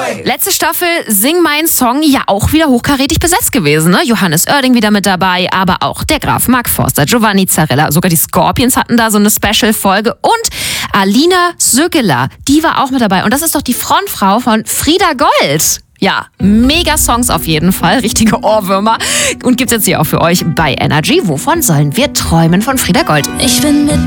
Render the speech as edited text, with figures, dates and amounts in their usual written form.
Letzte Staffel Sing mein Song, ja auch wieder hochkarätig besetzt gewesen. Ne? Johannes Oerding wieder mit dabei, aber auch der Graf Mark Forster, Giovanni Zarella, sogar die Scorpions hatten da so eine Special-Folge und Alina Sögeler, die war auch mit dabei. Und das ist doch die Frontfrau von Frieda Gold. Ja, mega Songs auf jeden Fall, richtige Ohrwürmer. Und gibt's jetzt hier auch für euch bei Energy. Wovon sollen wir träumen von Frieda Gold? Ich bin mit